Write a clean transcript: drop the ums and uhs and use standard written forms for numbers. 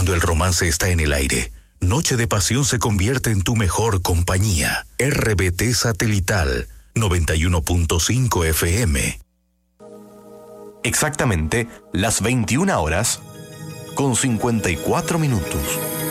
cuando el romance está en el aire, Noche de Pasión se convierte en tu mejor compañía. RBT Satelital 91.5 FM. Exactamente las 21 horas con 54 minutos.